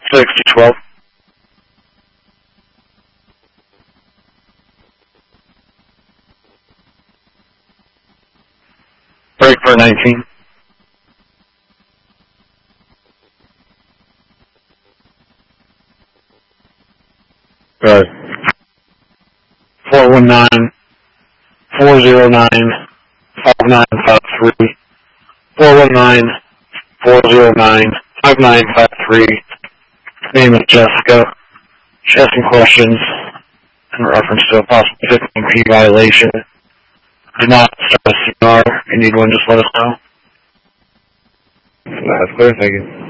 6012. Break for 19. Good. 419 409 5953. 419 409 5953. Name is Jessica. She has some questions in reference to a possible 15P violation. Do not start a CR. If you need one, just let us know. That's clear, thank you.